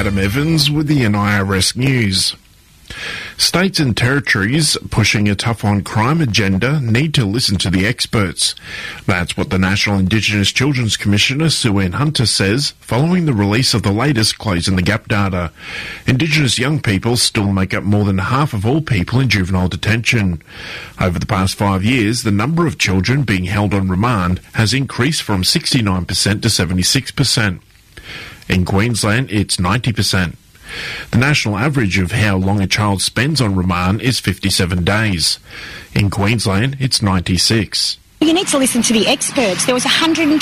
Adam Evans with the NIRS News. States and territories pushing a tough-on-crime agenda need to listen to the experts. That's what the National Indigenous Children's Commissioner, Sue-Ann Hunter, says following the release of the latest Closing the Gap data. Indigenous young people still make up more than half of all people in juvenile detention. Over the past 5 years, the number of children being held on remand has increased from 69% to 76%. In Queensland, it's 90%. The national average of how long a child spends on remand is 57 days. In Queensland, it's 96. You need to listen to the experts. There was 120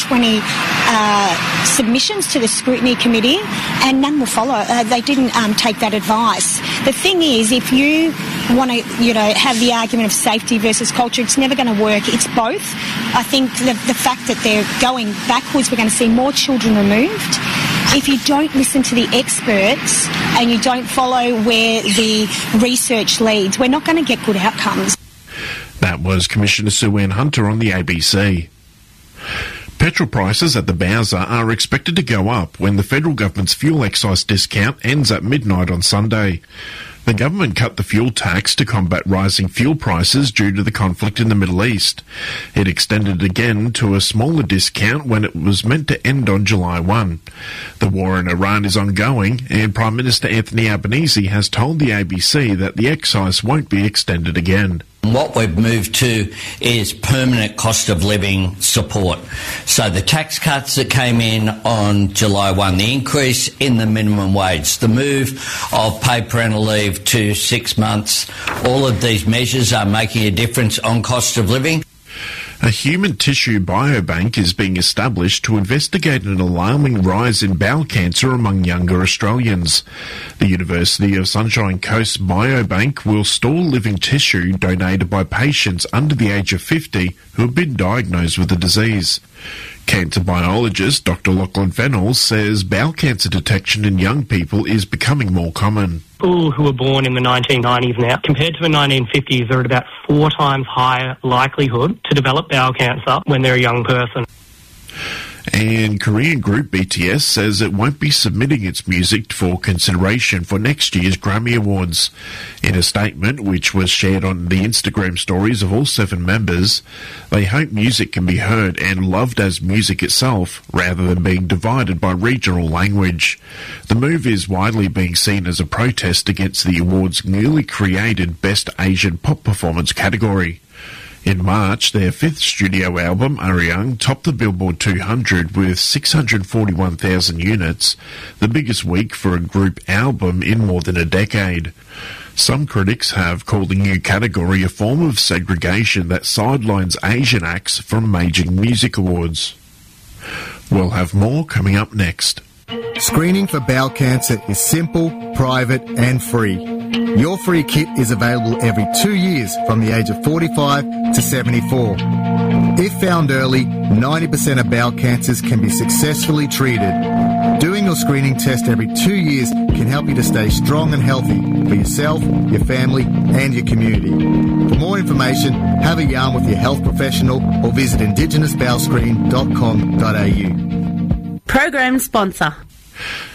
submissions to the scrutiny committee, and none will follow. They didn't take that advice. The thing is, if you want to, have the argument of safety versus culture, it's never going to work. It's both. I think the fact that they're going backwards, we're going to see more children removed. If you don't listen to the experts and you don't follow where the research leads, we're not going to get good outcomes. That was Commissioner Sue-Ann Hunter on the ABC. Petrol prices at the Bowser are expected to go up when the federal government's fuel excise discount ends at midnight on Sunday. The government cut the fuel tax to combat rising fuel prices due to the conflict in the Middle East. It extended again to a smaller discount when it was meant to end on July 1. The war in Iran is ongoing, and Prime Minister Anthony Albanese has told the ABC that the excise won't be extended again. What we've moved to is permanent cost of living support. So the tax cuts that came in on July 1, the increase in the minimum wage, the move of paid parental leave to 6 months, all of these measures are making a difference on cost of living. A human tissue biobank is being established to investigate an alarming rise in bowel cancer among younger Australians. The University of Sunshine Coast Biobank will store living tissue donated by patients under the age of 50 who have been diagnosed with the disease. Cancer biologist Dr. Lachlan Fennell says bowel cancer detection in young people is becoming more common. People who were born in the 1990s now, compared to the 1950s, are at about 4 times higher likelihood to develop bowel cancer when they're a young person. And Korean group BTS says it won't be submitting its music for consideration for next year's Grammy Awards. In a statement which was shared on the Instagram stories of all 7 members, they hope music can be heard and loved as music itself, rather than being divided by regional language. The move is widely being seen as a protest against the award's newly created Best Asian Pop Performance category. In March, their 5th studio album, Arirang, topped the Billboard 200 with 641,000 units, the biggest week for a group album in more than a decade. Some critics have called the new category a form of segregation that sidelines Asian acts from major music awards. We'll have more coming up next. Screening for bowel cancer is simple, private and free. Your free kit is available every 2 years from the age of 45 to 74. If found early, 90% of bowel cancers can be successfully treated. Doing your screening test every 2 years can help you to stay strong and healthy for yourself, your family and your community. For more information, have a yarn with your health professional or visit indigenousbowelscreen.com.au. Program sponsor.